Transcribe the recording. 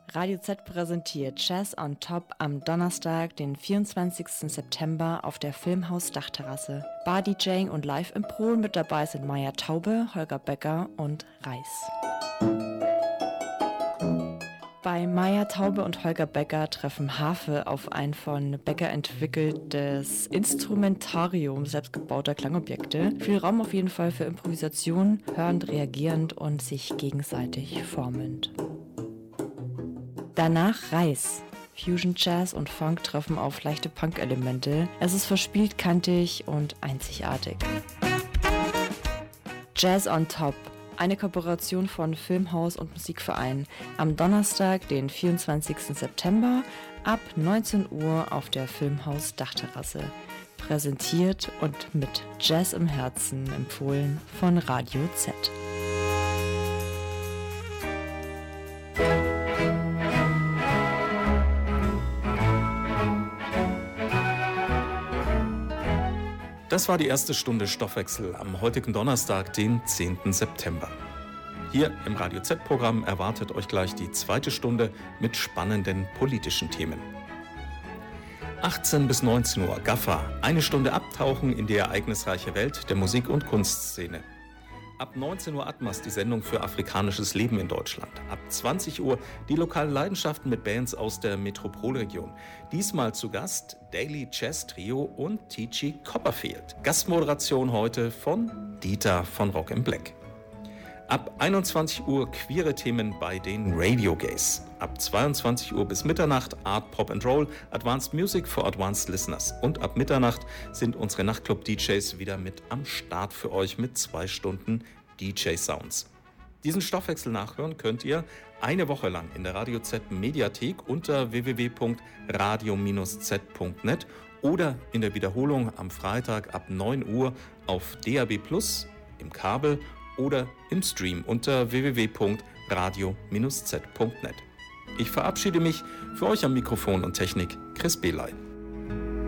Radio Z präsentiert Jazz on Top am Donnerstag, den 24. September auf der Filmhaus Dachterrasse. Bar-DJing und Live-Impro mit dabei sind Maja Taube, Holger Becker und Reis. Bei Maja Taube und Holger Becker treffen Harfe auf ein von Becker entwickeltes Instrumentarium selbstgebauter Klangobjekte. Viel Raum auf jeden Fall für Improvisation, hörend, reagierend und sich gegenseitig formend. Danach Reis. Fusion Jazz und Funk treffen auf leichte Punk-Elemente. Es ist verspielt, kantig und einzigartig. Jazz on Top. Eine Kooperation von Filmhaus und Musikverein. Am Donnerstag, den 24. September ab 19 Uhr auf der Filmhaus Dachterrasse. Präsentiert und mit Jazz im Herzen empfohlen von Radio Z. Das war die erste Stunde Stoffwechsel am heutigen Donnerstag, den 10. September. Hier im Radio Z-Programm erwartet euch gleich die zweite Stunde mit spannenden politischen Themen. 18 bis 19 Uhr Gaffa, eine Stunde abtauchen in die ereignisreiche Welt der Musik- und Kunstszene. Ab 19 Uhr Atmas die Sendung für afrikanisches Leben in Deutschland. Ab 20 Uhr die lokalen Leidenschaften mit Bands aus der Metropolregion. Diesmal zu Gast Daily Jazz Trio und T.G. Copperfield. Gastmoderation heute von Dieter von Rock in Black. Ab 21 Uhr queere Themen bei den Radio Gays. Ab 22 Uhr bis Mitternacht Art, Pop and Roll, Advanced Music for Advanced Listeners. Und ab Mitternacht sind unsere Nachtclub-DJs wieder mit am Start für euch mit 2 Stunden DJ-Sounds. Diesen Stoffwechsel nachhören könnt ihr eine Woche lang in der Radio Z Mediathek unter www.radio-z.net oder in der Wiederholung am Freitag ab 9 Uhr auf DAB+ im Kabel oder im Stream unter www.radio-z.net. Ich verabschiede mich, für euch am Mikrofon und Technik Chris Behley.